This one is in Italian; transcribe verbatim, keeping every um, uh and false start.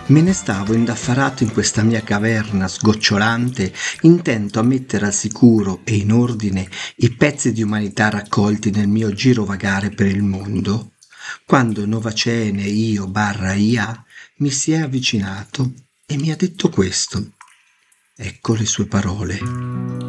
Me ne stavo indaffarato in questa mia caverna sgocciolante, intento a mettere al sicuro e in ordine i pezzi di umanità raccolti nel mio girovagare per il mondo, quando Novacene io barra Ia mi si è avvicinato e mi ha detto questo. Ecco le sue parole.